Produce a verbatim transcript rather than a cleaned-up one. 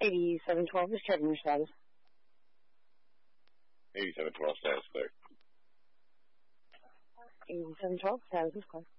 eighty-seven twelve is checking your status. eighty-seven twelve status clear. eighty-seven twelve, status is clear.